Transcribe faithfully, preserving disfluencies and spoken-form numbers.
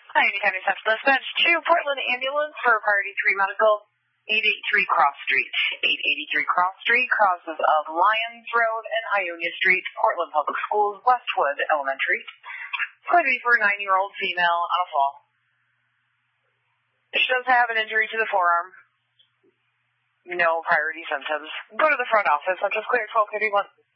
Miami County Central Dispatch to Portland Ambulance for Priority three Medical, eight eighty-three Cross Street. eight eighty-three Cross Street crosses of Lyons Road and Ionia Street, Portland Public Schools, Westwood Elementary. It's going to be for a nine-year-old female on a fall. She does have an injury to the forearm. No priority symptoms. Go to the front office. I'm just clear twelve fifty-one.